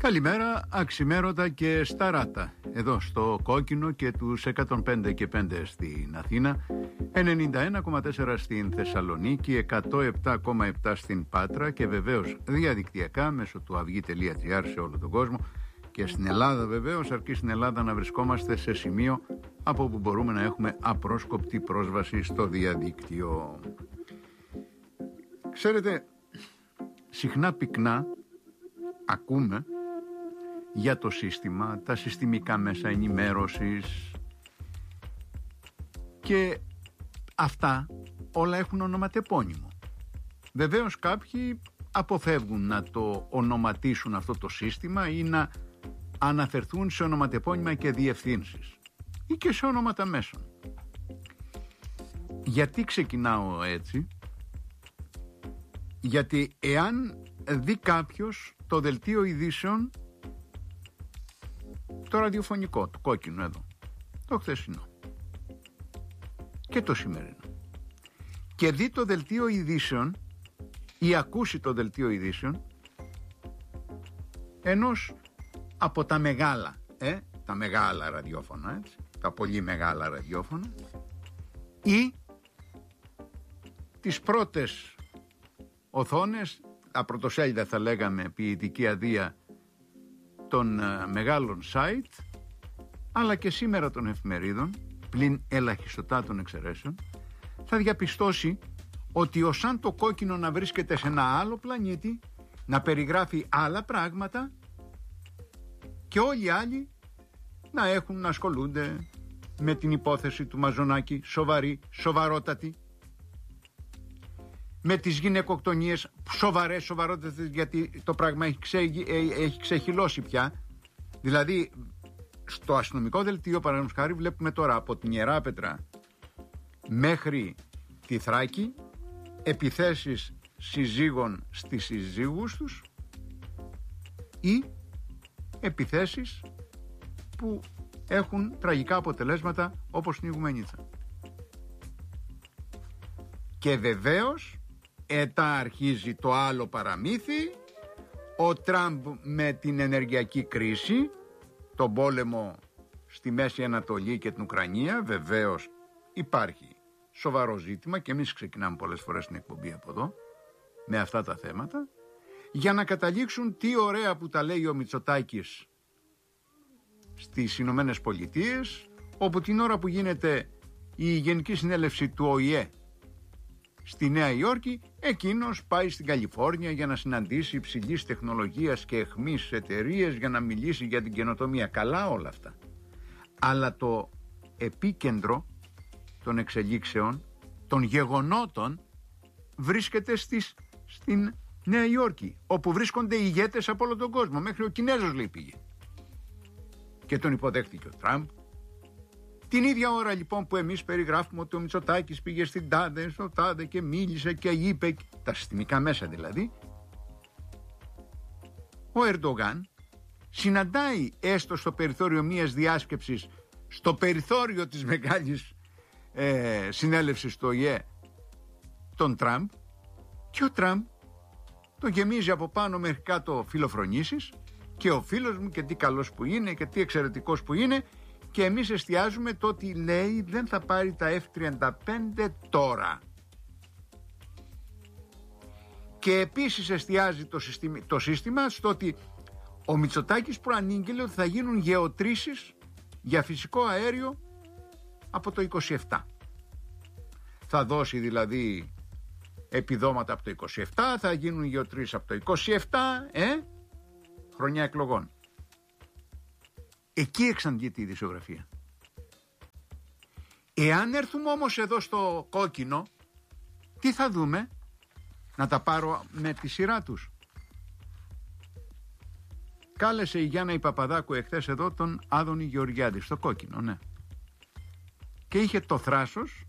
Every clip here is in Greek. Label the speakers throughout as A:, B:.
A: Καλημέρα, αξιμέρωτα και σταράτα. Εδώ στο Κόκκινο και τους 105 και 5 στην Αθήνα, 91,4 στην Θεσσαλονίκη, 107,7 στην Πάτρα και βεβαίως διαδικτυακά μέσω του αυγή.gr σε όλο τον κόσμο και στην Ελλάδα βεβαίως, αρκεί στην Ελλάδα να βρισκόμαστε σε σημείο από όπου μπορούμε να έχουμε απρόσκοπτη πρόσβαση στο διαδίκτυο. Ξέρετε, συχνά πυκνά ακούμε για το σύστημα, τα συστημικά μέσα ενημέρωσης και αυτά όλα έχουν ονοματεπώνυμο. Βεβαίως κάποιοι αποφεύγουν να το ονοματίσουν αυτό το σύστημα ή να αναφερθούν σε ονοματεπώνυμα και διευθύνσεις ή και σε ονόματα μέσων. Γιατί ξεκινάω έτσι? Γιατί εάν δει κάποιος το δελτίο ειδήσεων, το ραδιοφωνικό, το Κόκκινο εδώ, το χθεσινό και το σημερινό, και δει το δελτίο ειδήσεων ή ακούσει το δελτίο ειδήσεων ενός από τα μεγάλα, τα μεγάλα ραδιόφωνα, έτσι, τα πολύ μεγάλα ραδιόφωνα, ή τις πρώτες οθόνες, τα πρωτοσέλιδα θα λέγαμε ποιητική αδεία των μεγάλων site, αλλά και σήμερα των εφημερίδων, πλην ελαχιστοτάτων εξαιρέσεων, θα διαπιστώσει ότι ως αν το Κόκκινο να βρίσκεται σε ένα άλλο πλανήτη, να περιγράφει άλλα πράγματα και όλοι οι άλλοι να ασχολούνται με την υπόθεση του Μαζονάκη, σοβαρότατη, με τις γυναικοκτονίες σοβαρότατες, γιατί το πράγμα έχει ξεχυλώσει πια. Δηλαδή στο αστυνομικό δελτίο, παραδείγματος χάρη, βλέπουμε τώρα από την Ιεράπετρα μέχρι τη Θράκη επιθέσεις συζύγων στις συζύγους τους ή επιθέσεις που έχουν τραγικά αποτελέσματα, όπως την Ιγουμενίτσα. Και βεβαίως ετά αρχίζει το άλλο παραμύθι, ο Τραμπ με την ενεργειακή κρίση, τον πόλεμο στη Μέση Ανατολή και την Ουκρανία. Βεβαίως υπάρχει σοβαρό ζήτημα και εμείς ξεκινάμε πολλές φορές την εκπομπή από εδώ με αυτά τα θέματα, για να καταλήξουν τι ωραία που τα λέει ο Μητσοτάκης στις Ηνωμένες Πολιτείες, όπου την ώρα που γίνεται η Γενική Συνέλευση του ΟΗΕ στη Νέα Υόρκη, εκείνος πάει στην Καλιφόρνια για να συναντήσει υψηλής τεχνολογίας και αιχμής εταιρείες, για να μιλήσει για την καινοτομία. Καλά όλα αυτά, αλλά το επίκεντρο των εξελίξεων, των γεγονότων, βρίσκεται στην Νέα Υόρκη, όπου βρίσκονται οι ηγέτες από όλο τον κόσμο. Μέχρι ο Κινέζος, λέει, πήγε και τον υποδέχτηκε ο Τραμπ. Την ίδια ώρα λοιπόν που εμείς περιγράφουμε ότι ο Μητσοτάκης πήγε στην τάδε, στο τάδε και μίλησε και είπε, τα συστημικά μέσα δηλαδή, ο Ερντογάν συναντάει έστω στο περιθώριο μιας διάσκεψης, στο περιθώριο της μεγάλης συνέλευσης του ΟΗΕ, τον Τραμπ, και ο Τραμπ το γεμίζει από πάνω μέχρι κάτω φιλοφρονήσεις και ο φίλος μου και τι καλός που είναι και τι εξαιρετικός που είναι, και εμείς εστιάζουμε το ότι λέει δεν θα πάρει τα F-35 τώρα. Και επίσης εστιάζει το σύστημα στο ότι ο Μητσοτάκης προανήγγειλε ότι θα γίνουν γεωτρήσεις για φυσικό αέριο από το 27. Θα δώσει δηλαδή επιδόματα από το 27, θα γίνουν γεωτρήσεις από το 27, χρονιά εκλογών. Εκεί εξαντλείται η ειδησιογραφία. Εάν έρθουμε όμως εδώ στο Κόκκινο, τι θα δούμε? Να τα πάρω με τη σειρά τους. Κάλεσε η Γιάννα η Παπαδάκου εχθές εδώ τον Άδωνη Γεωργιάδη στο Κόκκινο, ναι. Και είχε το θράσος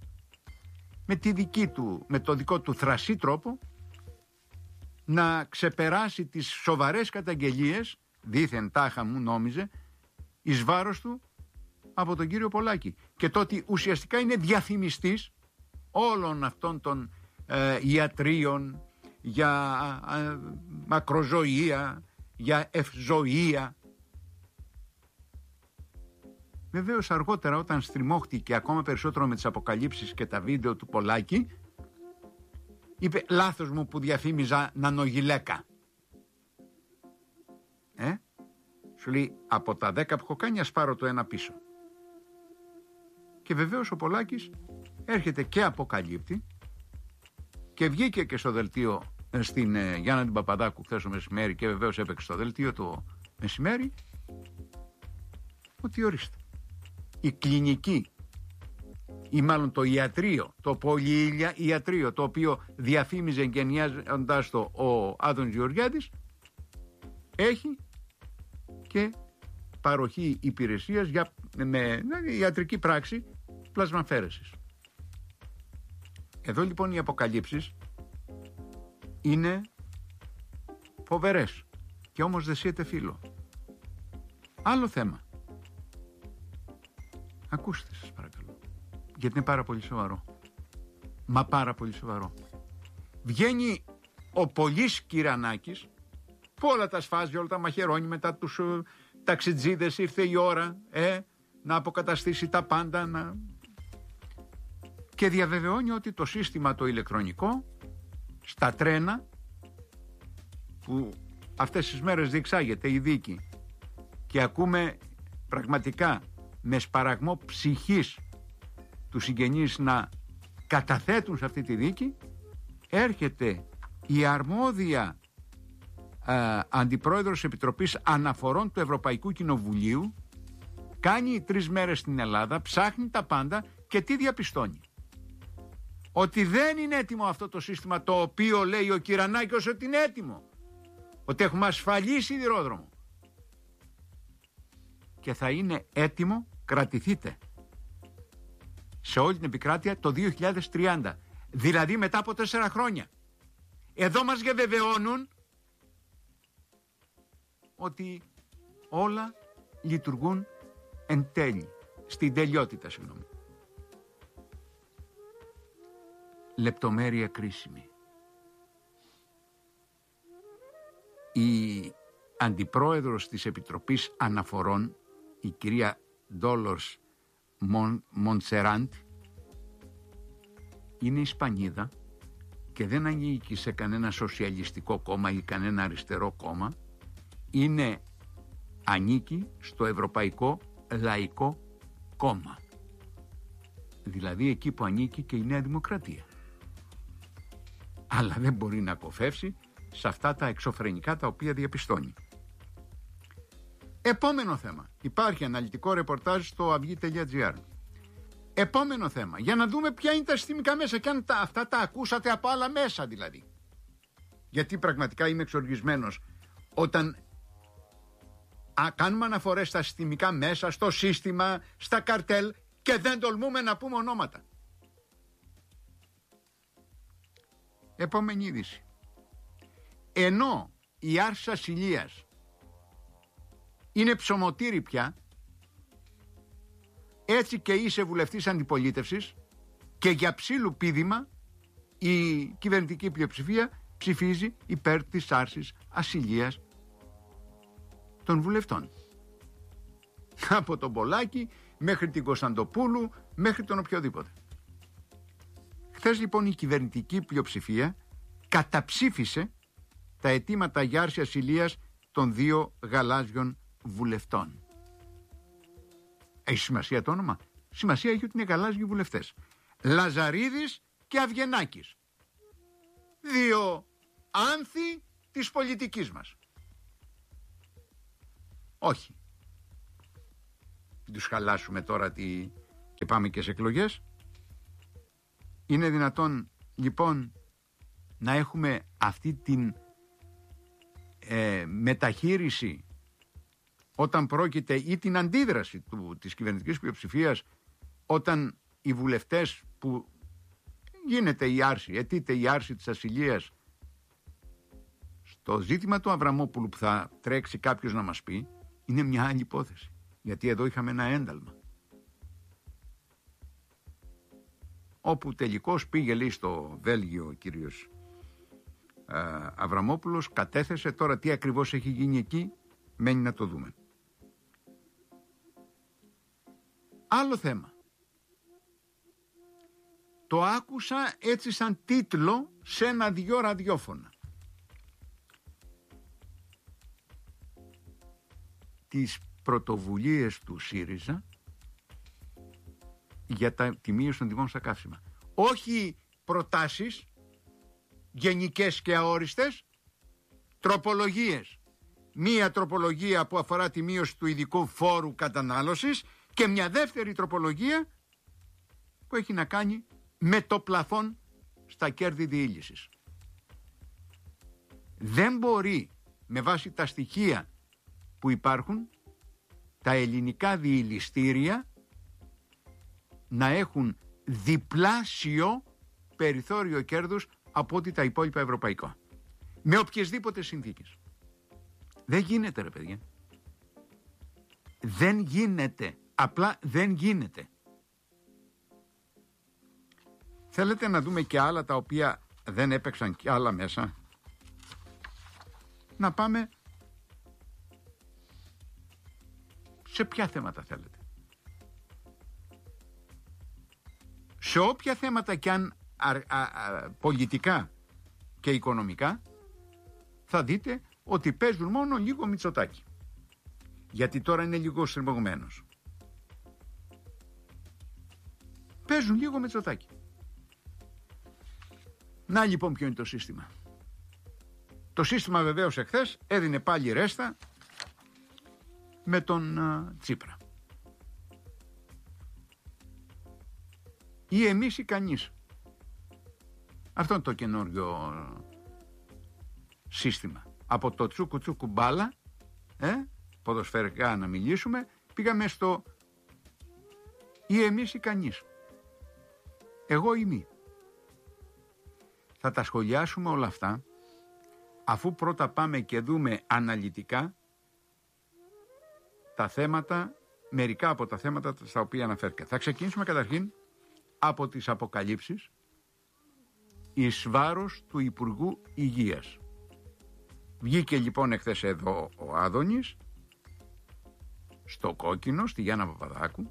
A: με το δικό του θρασί τρόπο να ξεπεράσει τις σοβαρές καταγγελίες, δήθεν τάχα μου νόμιζε, εις βάρος του από τον κύριο Πολάκη, και το ότι ουσιαστικά είναι διαφημιστής όλων αυτών των ιατρίων για μακροζωία, για ευζοία. Βεβαίως αργότερα, όταν στριμώχτηκε ακόμα περισσότερο με τις αποκαλύψεις και τα βίντεο του Πολάκη, είπε λάθος μου που διαφήμιζα νανογυλαίκα. Σου λέει από τα 10 που έχω κάνει ας πάρω το ένα πίσω. Και βεβαίως ο Πολάκης έρχεται και αποκαλύπτει και βγήκε και στο δελτίο στην Γιάννα την Παπαδάκου χθες το μεσημέρι και βεβαίως έπαιξε στο δελτίο το μεσημέρι ότι ορίστε η κλινική ή μάλλον το ιατρείο, το πολυιατρείο το οποίο διαφήμιζε εγκαινιάζοντας το ο Άδωνης Γεωργιάδης έχει και παροχή υπηρεσίας με ιατρική πράξη πλασμαφαίρεσης. Εδώ λοιπόν οι αποκαλύψεις είναι φοβερές και όμως δεν σύεται φίλο. Άλλο θέμα. Ακούστε σας παρακαλώ, γιατί είναι πάρα πολύ σοβαρό. Μα πάρα πολύ σοβαρό. Βγαίνει ο Πολύς Κυρανάκης που όλα τα σφάζει, όλα τα μαχαιρώνει μετά τους ταξιτζίδες, ήρθε η ώρα να αποκαταστήσει τα πάντα και διαβεβαιώνει ότι το σύστημα το ηλεκτρονικό στα τρένα που αυτές τις μέρες διεξάγεται η δίκη και ακούμε πραγματικά με σπαραγμό ψυχής τους συγγενείς να καταθέτουν σε αυτή τη δίκη, έρχεται η αρμόδια Αντιπρόεδρος Επιτροπής Αναφορών του Ευρωπαϊκού Κοινοβουλίου, κάνει 3 μέρες στην Ελλάδα, ψάχνει τα πάντα και τι διαπιστώνει? Ότι δεν είναι έτοιμο αυτό το σύστημα το οποίο λέει ο Κυρανάκης ότι είναι έτοιμο. Ότι έχουμε ασφαλή σιδηρόδρομο. Και θα είναι έτοιμο, κρατηθείτε, σε όλη την επικράτεια το 2030. Δηλαδή μετά από 4 χρόνια. Εδώ μας διαβεβαιώνουν ότι όλα λειτουργούν εν τέλει, στην τελειότητα, συγγνώμη. Λεπτομέρεια κρίσιμη. Η Αντιπρόεδρος της Επιτροπής Αναφορών, η κυρία Ντόλορς Μοντσεράντ, είναι Ισπανίδα και δεν ανήκει σε κανένα σοσιαλιστικό κόμμα ή κανένα αριστερό κόμμα. Ανήκει στο Ευρωπαϊκό Λαϊκό Κόμμα. Δηλαδή εκεί που ανήκει και η Νέα Δημοκρατία. Αλλά δεν μπορεί να κοφεύσει σε αυτά τα εξωφρενικά τα οποία διαπιστώνει. Επόμενο θέμα. Υπάρχει αναλυτικό ρεπορτάζ στο avi.gr. Επόμενο θέμα. Για να δούμε ποια είναι τα συστημικά μέσα και αν αυτά τα ακούσατε από άλλα μέσα δηλαδή. Γιατί πραγματικά είμαι εξοργισμένος όταν κάνουμε αναφορές στα συστημικά μέσα, στο σύστημα, στα καρτέλ και δεν τολμούμε να πούμε ονόματα. Επόμενη είδηση. Ενώ η άρση ασυλίας είναι ψωμοτήρι πια, έτσι και είσαι βουλευτής αντιπολίτευσης και για ψήλου πήδημα η κυβερνητική πλειοψηφία ψηφίζει υπέρ της άρσης ασυλίας των βουλευτών. Από τον Πολάκη μέχρι την Κωνσταντοπούλου μέχρι τον οποιοδήποτε. Χθες λοιπόν η κυβερνητική πλειοψηφία καταψήφισε τα αιτήματα για άρση ασυλίας των 2 γαλάζιων βουλευτών. Έχει σημασία το όνομα? Σημασία έχει ότι είναι γαλάζιοι βουλευτές. Λαζαρίδης και Αυγενάκης. 2 άνθη της πολιτικής μας. Όχι. Τους χαλάσουμε τώρα και πάμε και σε εκλογές. Είναι δυνατόν λοιπόν να έχουμε αυτή την μεταχείριση όταν πρόκειται ή την αντίδραση της κυβερνητικής πλειοψηφίας όταν οι βουλευτές που γίνεται η άρση, αιτείται η άρση της ασυλίας, στο ζήτημα του Αβραμόπουλου που θα τρέξει κάποιος να μας πει, είναι μια άλλη υπόθεση. Γιατί εδώ είχαμε ένα ένταλμα. Όπου τελικώς πήγε, λέει, στο Βέλγιο ο κύριος Αβραμόπουλος κατέθεσε. Τώρα τι ακριβώς έχει γίνει εκεί μένει να το δούμε. Άλλο θέμα. Το άκουσα έτσι σαν τίτλο σε 1-2 ραδιόφωνα. Τις πρωτοβουλίες του ΣΥΡΙΖΑ για τη μείωση των τιμών στα καύσιμα. Όχι προτάσεις γενικές και αόριστες, τροπολογίες. Μία τροπολογία που αφορά τη μείωση του ειδικού φόρου κατανάλωσης και μια δεύτερη τροπολογία που έχει να κάνει με το πλαφόν στα κέρδη διήλυσης. Δεν μπορεί με βάση τα στοιχεία που υπάρχουν τα ελληνικά διηλυστήρια να έχουν διπλάσιο περιθώριο κέρδους από ό,τι τα υπόλοιπα ευρωπαϊκά. Με οποιασδήποτε συνθήκες. Δεν γίνεται ρε παιδιά. Δεν γίνεται. Απλά δεν γίνεται. Θέλετε να δούμε και άλλα τα οποία δεν έπαιξαν και άλλα μέσα? Να πάμε σε ποια θέματα θέλετε? Σε όποια θέματα και αν πολιτικά και οικονομικά θα δείτε ότι παίζουν μόνο λίγο Μητσοτάκη. Γιατί τώρα είναι λίγο στριμωγμένος. Παίζουν λίγο Μητσοτάκη. Να λοιπόν ποιο είναι το σύστημα. Το σύστημα βεβαίως εχθές έδινε πάλι ρέστα με τον Τσίπρα. Ή εμείς ή κανείς. Αυτό είναι το καινούριο σύστημα. Από το τσούκου τσούκου μπάλα, ποδοσφαιρικά να μιλήσουμε, πήγαμε στο ή εμείς ή κανείς. Εγώ ή μη. Θα τα σχολιάσουμε όλα αυτά, αφού πρώτα πάμε και δούμε αναλυτικά τα θέματα, μερικά από τα θέματα στα οποία αναφέρθηκα. Θα ξεκινήσουμε καταρχήν από τις αποκαλύψεις εις βάρος του Υπουργού Υγείας. Βγήκε λοιπόν εχθές εδώ ο Άδωνης, στο κόκκινο, στη Γιάννα Παπαδάκου,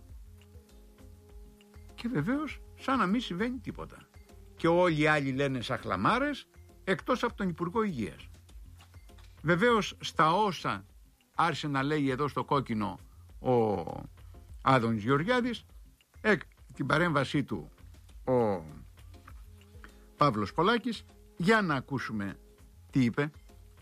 A: και βεβαίως σαν να μην συμβαίνει τίποτα. Και όλοι οι άλλοι λένε σαχλαμάρες, εκτός από τον Υπουργό Υγείας. Βεβαίως στα όσα άρχισε να λέει εδώ στο κόκκινο ο Άδωνης Γεωργιάδης, την παρέμβασή του ο Παύλος Πολάκης, για να ακούσουμε τι είπε.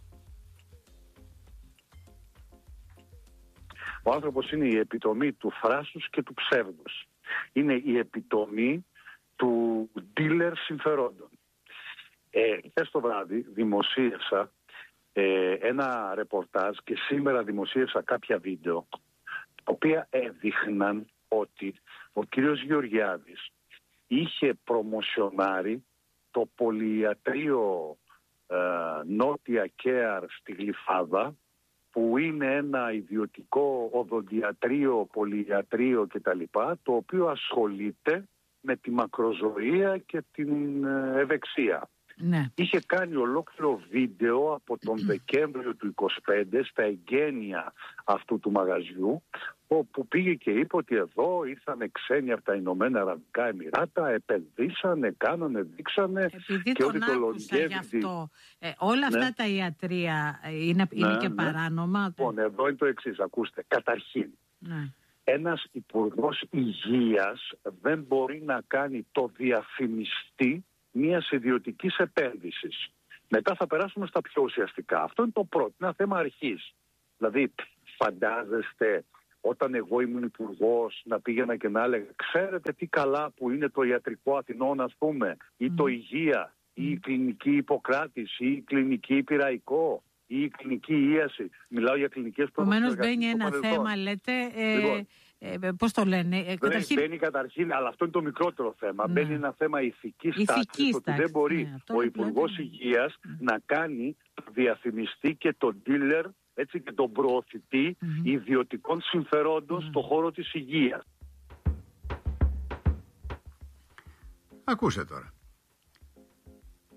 B: Ο άνθρωπος είναι η επιτομή του θράσους και του ψεύδους. Είναι η επιτομή του dealer συμφερόντων. Χθες το βράδυ δημοσίευσα ένα ρεπορτάζ και σήμερα δημοσίευσα κάποια βίντεο, τα οποία έδειχναν ότι ο κύριος Γεωργιάδης είχε προμοσιονάρει το πολυιατρείο Νότια Κέαρ στη Γλυφάδα, που είναι ένα ιδιωτικό οδοντιατρείο, πολυιατρείο κτλ., το οποίο ασχολείται με τη μακροζωία και την ευεξία.
C: Ναι.
B: Είχε κάνει ολόκληρο βίντεο από τον Δεκέμβριο του 25 στα εγγένεια αυτού του μαγαζιού, όπου πήγε και είπε ότι εδώ ήρθανε ξένοι από τα Ηνωμένα Αραβικά Εμιράτα, επενδύσανε, κάνανε, δείξανε.
C: Επειδή
B: και
C: τον άκουσα γι' αυτό, όλα αυτά τα ιατρεία είναι και παράνομα.
B: Λοιπόν, εδώ είναι το εξής, ακούστε. Καταρχήν, ένας υπουργός υγείας δεν μπορεί να κάνει το διαφημιστή μιας ιδιωτικής επένδυσης. Μετά θα περάσουμε στα πιο ουσιαστικά. Αυτό είναι το πρώτο, είναι ένα θέμα αρχής. Δηλαδή, φαντάζεστε όταν εγώ ήμουν υπουργός να πήγαινα και να έλεγα, ξέρετε τι καλά που είναι το ιατρικό Αθηνών, ας πούμε, ή το Υγεία, ή η κλινική Ιπποκράτης, ή η κλινική Πειραϊκό, ή η κλινική Ίαση. Μιλάω για κλινικές
C: προβλήματα. Επομένως μπαίνει ένα θέμα, λέτε, πώς το λένε,
B: Μπαίνει καταρχήν, αλλά αυτό είναι το μικρότερο θέμα. Μπαίνει ένα θέμα ηθικής τάξης, ότι δεν μπορεί ο Υπουργός Υγείας να κάνει το διαφημιστή και τον dealer, έτσι, και τον προωθητή ιδιωτικών συμφερόντων στον χώρο της υγείας.
A: Ακούσε τώρα.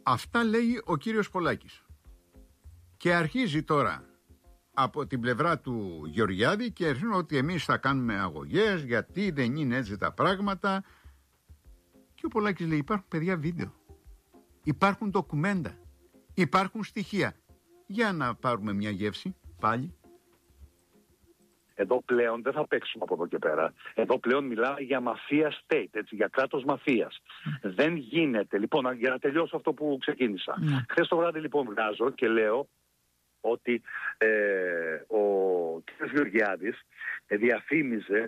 A: Αυτά λέει ο κύριος Πολάκης. Και αρχίζει τώρα από την πλευρά του Γεωργιάδη και αρχίζουν ότι εμείς θα κάνουμε αγωγές γιατί δεν είναι έτσι τα πράγματα. Και ο Πολάκης λέει υπάρχουν παιδιά βίντεο, υπάρχουν ντοκουμέντα, υπάρχουν στοιχεία. Για να πάρουμε μια γεύση πάλι.
B: Εδώ πλέον δεν θα παίξουμε από εδώ και πέρα. Εδώ πλέον μιλάμε για μαφία state, έτσι, για κράτος μαφίας. Δεν γίνεται. Λοιπόν, για να τελειώσω αυτό που ξεκίνησα. Χθες το βράδυ λοιπόν βγάζω και λέω ότι ο κ. Γεωργιάδης διαφήμιζε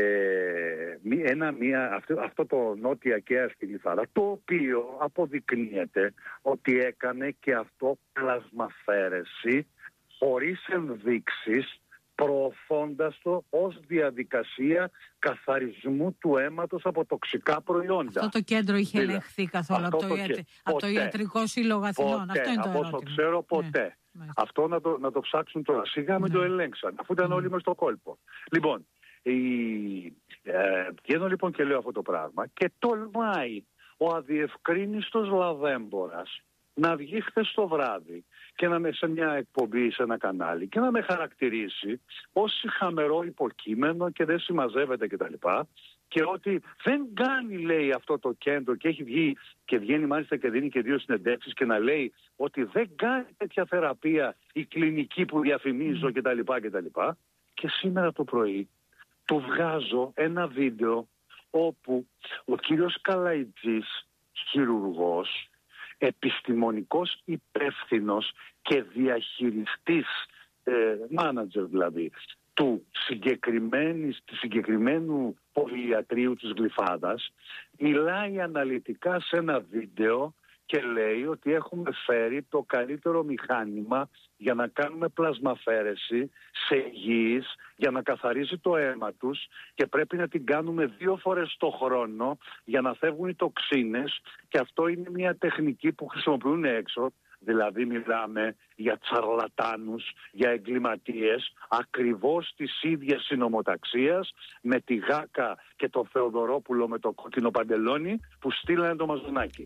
B: αυτό το Νότια Καία στη Γλυφάδα, το οποίο αποδεικνύεται ότι έκανε και αυτό πλασμαφέρεση χωρίς ενδείξεις, προωθώντας το ως διαδικασία καθαρισμού του αίματος από τοξικά προϊόντα.
C: Αυτό το κέντρο είχε ελεγχθεί καθόλου από το Ιατρικό Σύλλογο Αθηνών? Αυτό είναι το ερώτημα.
B: Από όσο ξέρω ποτέ. Ναι. Αυτό να το ψάξουν τώρα. Σιγά με το ελέγξαν, αφού ήταν όλοι μες στο κόλπο. Λοιπόν, βγαίνω λοιπόν και λέω αυτό το πράγμα και τολμάει ο αδιευκρίνιστος λαδέμπορας να βγει χθες το βράδυ και να με σε μια εκπομπή σε ένα κανάλι και να με χαρακτηρίσει ως χαμερό υποκείμενο και δεν συμμαζεύεται κτλ. Και ότι δεν κάνει, λέει, αυτό το κέντρο και έχει βγει και βγαίνει μάλιστα και δίνει και 2 συνεντεύξεις και να λέει ότι δεν κάνει τέτοια θεραπεία η κλινική που διαφημίζω κτλ. Και σήμερα το πρωί του βγάζω ένα βίντεο όπου ο κύριος Καλαϊτζής, χειρουργός, επιστημονικός υπεύθυνος και διαχειριστής, μάνατζερ δηλαδή, του συγκεκριμένου πολυιατρίου της Γλυφάδας, μιλάει αναλυτικά σε ένα βίντεο και λέει ότι έχουμε φέρει το καλύτερο μηχάνημα για να κάνουμε πλασμαφέρεση σε υγιείς, για να καθαρίζει το αίμα τους και πρέπει να την κάνουμε 2 φορές το χρόνο για να φεύγουν οι τοξίνες και αυτό είναι μια τεχνική που χρησιμοποιούν έξω. Δηλαδή μιλάμε για τσαρλατάνους, για εγκληματίες ακριβώς της ίδιας συνομοταξίας με τη Γάκα και το Θεοδωρόπουλο με το κόκκινο παντελόνι που στείλανε το μαζονάκι.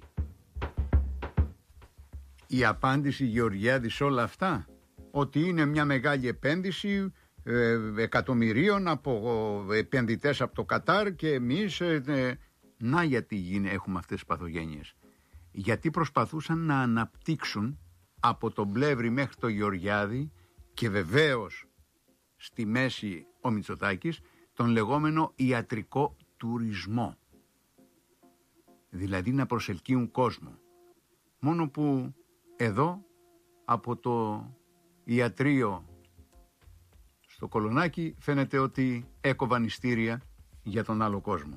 A: Η απάντηση Γεωργιάδη σε όλα αυτά, ότι είναι μια μεγάλη επένδυση εκατομμυρίων από επενδυτές από το Κατάρ και εμείς να γιατί έχουμε αυτές τις παθογένειες. Γιατί προσπαθούσαν να αναπτύξουν από τον Πλεύρη μέχρι το Γεωργιάδη και βεβαίως στη μέση ο Μητσοτάκης τον λεγόμενο ιατρικό τουρισμό. Δηλαδή να προσελκύουν κόσμο. Μόνο που εδώ από το ιατρείο στο Κολονάκι φαίνεται ότι έκοβαν ειστήρια για τον άλλο κόσμο.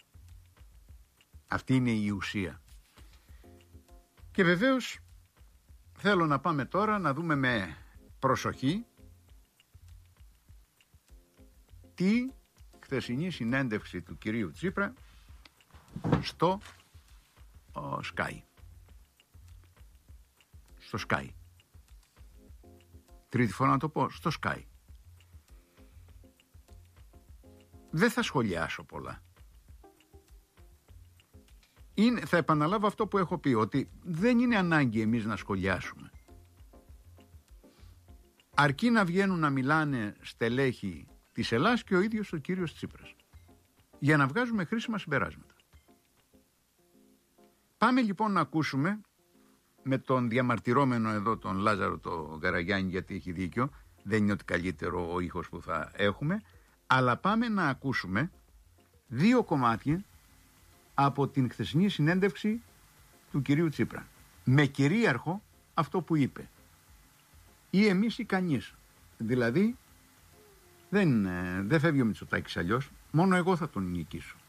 A: Αυτή είναι η ουσία. Και βεβαίως θέλω να πάμε τώρα να δούμε με προσοχή τη χθεσινή συνέντευξη του κυρίου Τσίπρα στο Sky. Στο Sky. Τρίτη φορά να το πω, στο Sky. Δεν θα σχολιάσω πολλά. Θα επαναλάβω αυτό που έχω πει, ότι δεν είναι ανάγκη εμείς να σχολιάσουμε. Αρκεί να βγαίνουν να μιλάνε στελέχη της Ελλάδας και ο ίδιος ο κύριος Τσίπρας, για να βγάζουμε χρήσιμα συμπεράσματα. Πάμε λοιπόν να ακούσουμε με τον διαμαρτυρόμενο εδώ τον Λάζαρο το Γκαραγιάννη, γιατί έχει δίκιο, δεν είναι ότι καλύτερο ο ήχος που θα έχουμε, αλλά πάμε να ακούσουμε 2 κομμάτια από την χθεσινή συνέντευξη του κυρίου Τσίπρα, με κυρίαρχο αυτό που είπε, ή εμείς ή κανείς. Δηλαδή δεν φεύγει ο Μητσοτάκης αλλιώς, μόνο εγώ θα τον νικήσω.